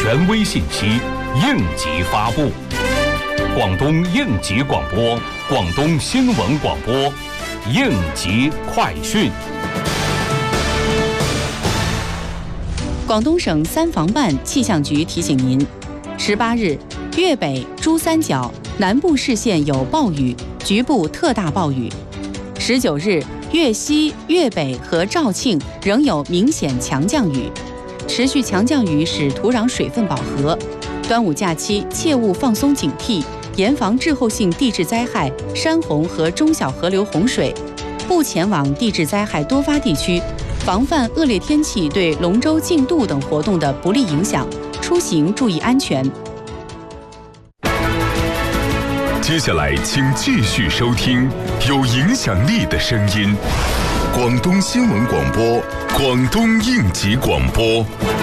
权威信息应急发布。广东应急广播，广东新闻广播，应急快讯。 广东省三防办气象局提醒您：18日，粤北、珠三角、南部市县有暴雨，局部特大暴雨。19日，粤西、粤北和肇庆仍有明显强降雨，持续强降雨使土壤水分饱和。端午假期切勿放松警惕，严防滞后性地质灾害、山洪和中小河流洪水，不前往地质灾害多发地区，防范恶劣天气对龙舟竞渡等活动的不利影响，出行注意安全。 接下来，请继续收听有影响力的声音——广东新闻广播、广东应急广播。